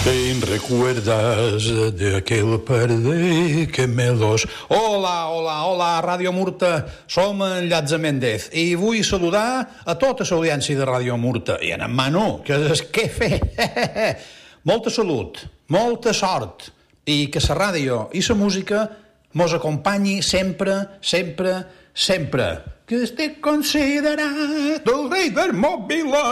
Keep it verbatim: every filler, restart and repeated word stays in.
¿Te recuerdas de aquel parder que me los... Hola, hola, hola, Ràdio Murta. Som en Llàtzer Méndez i vull saludar a tota l'audiència de Ràdio Murta. I en Manu, que és què fer? Molta salut, molta sort i que la ràdio i la música mos acompanyi sempre, sempre, sempre. Que estic considerat el rei del mòbil.